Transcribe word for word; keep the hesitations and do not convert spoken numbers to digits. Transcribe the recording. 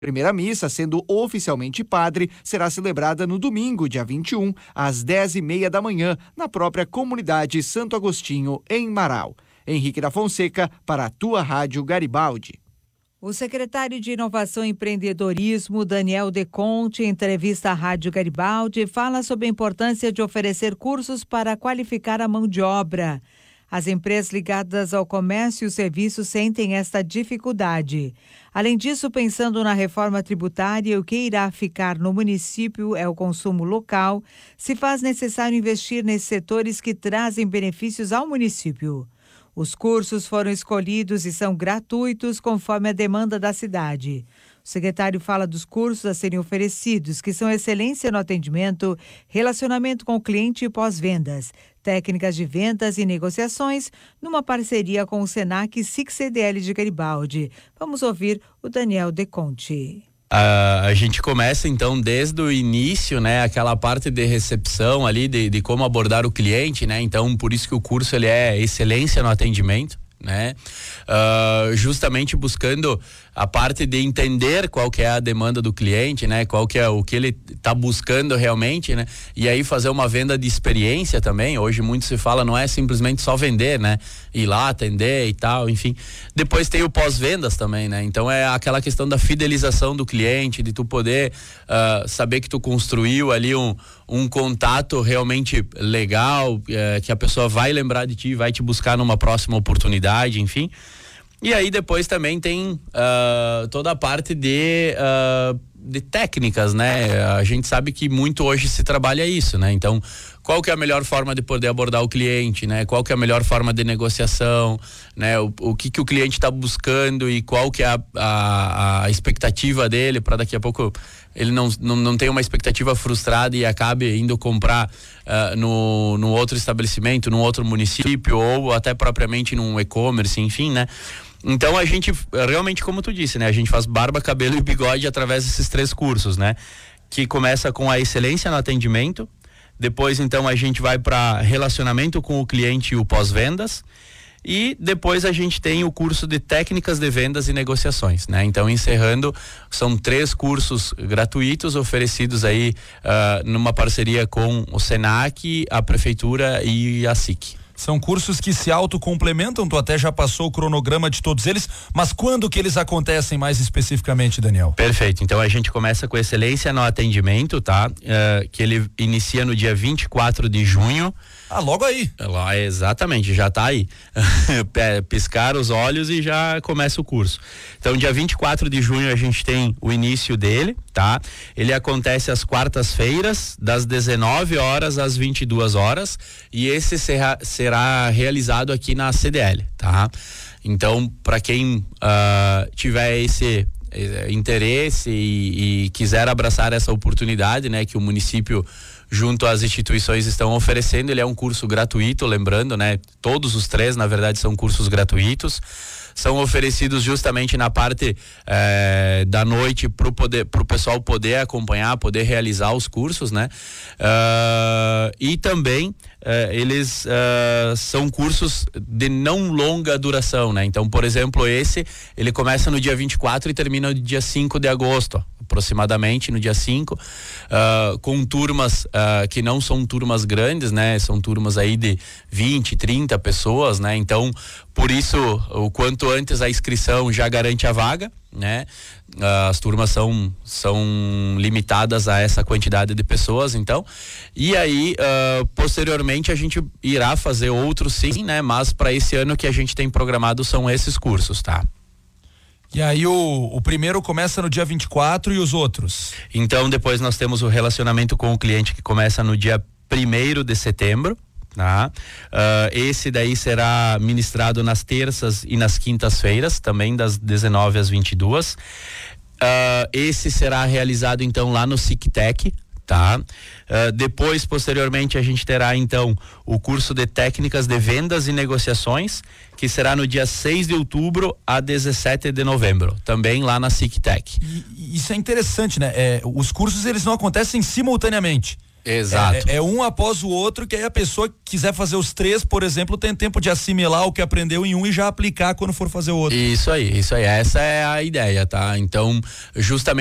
Primeira missa, sendo oficialmente padre, será celebrada no domingo, dia vinte e um, às dez e meia da manhã, na própria comunidade Santo Agostinho, em Marau. Henrique da Fonseca, para a tua Rádio Garibaldi. O secretário de Inovação e Empreendedorismo, Daniel Deconte, em entrevista à Rádio Garibaldi, fala sobre a importância de oferecer cursos para qualificar a mão de obra. As empresas ligadas ao comércio e o serviço sentem esta dificuldade. Além disso, pensando na reforma tributária, o que irá ficar no município é o consumo local, se faz necessário investir nesses setores que trazem benefícios ao município. Os cursos foram escolhidos e são gratuitos conforme a demanda da cidade. O secretário fala dos cursos a serem oferecidos, que são excelência no atendimento, relacionamento com o cliente e pós-vendas, técnicas de vendas e negociações, numa parceria com o Senac S I C C D L de Garibaldi. Vamos ouvir o Daniel Deconte. Uh, a gente começa então desde o início, né, aquela parte de recepção ali, de, de como abordar o cliente, né, então por isso que o curso ele é excelência no atendimento, né, uh, justamente buscando a parte de entender qual que é a demanda do cliente, né, qual que é o que ele está buscando realmente, né, e aí fazer uma venda de experiência também. Hoje muito se fala, não é simplesmente só vender, né, ir lá atender e tal, enfim. Depois tem o pós-vendas também, né, então é aquela questão da fidelização do cliente, de tu poder uh, saber que tu construiu ali um, um contato realmente legal, uh, que a pessoa vai lembrar de ti, vai te buscar numa próxima oportunidade, enfim. E aí depois também tem uh, toda a parte de, uh, de técnicas, né? A gente sabe que muito hoje se trabalha isso, né? Então, qual que é a melhor forma de poder abordar o cliente, né? Qual que é a melhor forma de negociação, né? O, o que que o cliente está buscando e qual que é a, a, a expectativa dele para daqui a pouco ele não, não, não tem uma expectativa frustrada e acabe indo comprar uh, no, no outro estabelecimento, num outro município ou até propriamente num e-commerce, enfim, né? Então a gente, realmente como tu disse, né? A gente faz barba, cabelo e bigode através desses três cursos, né? Que começa com a excelência no atendimento, depois então a gente vai para relacionamento com o cliente e o pós-vendas, e depois a gente tem o curso de técnicas de vendas e negociações, né? Então, encerrando, são três cursos gratuitos oferecidos aí uh, numa parceria com o Senac, a Prefeitura e a S I C. São cursos que se autocomplementam, tu até já passou o cronograma de todos eles, mas quando que eles acontecem mais especificamente, Daniel? Perfeito, então a gente começa com excelência no atendimento, tá? Uh, que ele inicia no dia vinte e quatro de junho. Ah, logo aí. Lá, exatamente, já tá aí. Piscar os olhos e já começa o curso. Então, dia vinte e quatro de junho a gente tem o início dele, tá? Ele acontece às quartas-feiras, das dezenove horas às vinte e duas horas, e esse será, será realizado aqui na C D L, tá? Então, para quem uh, tiver esse interesse e, e quiser abraçar essa oportunidade, né, que o município junto às instituições estão oferecendo, ele é um curso gratuito, lembrando, né, todos os três na verdade são cursos gratuitos, são oferecidos justamente na parte eh, da noite pro poder, pro pessoal poder acompanhar, poder realizar os cursos, né? Uh, e também uh, eles uh, são cursos de não longa duração, né? Então, por exemplo, esse ele começa no dia vinte e quatro e termina no dia cinco de agosto, aproximadamente no dia cinco, uh, com turmas uh, que não são turmas grandes, né? São turmas aí de vinte, trinta pessoas, né? Então, por isso, o quanto antes a inscrição já garante a vaga, né? Uh, as turmas são, são limitadas a essa quantidade de pessoas, então, e aí uh, posteriormente a gente irá fazer outros sim, né? Mas para esse ano que a gente tem programado são esses cursos, tá? E aí o, o primeiro começa no dia vinte e quatro e os outros? Então depois nós temos o relacionamento com o cliente que começa no dia primeiro de setembro. Tá? Uh, esse daí será ministrado nas terças e nas quintas-feiras, também das dezenove às vinte e duas. Uh, esse será realizado então lá no SICTEC, tá? Uh, depois, posteriormente, a gente terá então o curso de técnicas de vendas e negociações, que será no dia seis de outubro a dezessete de novembro, também lá na SICTEC. E, isso é interessante, né? É, os cursos eles não acontecem simultaneamente. Exato. É, é um após o outro, que aí a pessoa que quiser fazer os três, por exemplo, tem tempo de assimilar o que aprendeu em um e já aplicar quando for fazer o outro. Isso aí, isso aí. Essa é a ideia, tá? Então, justamente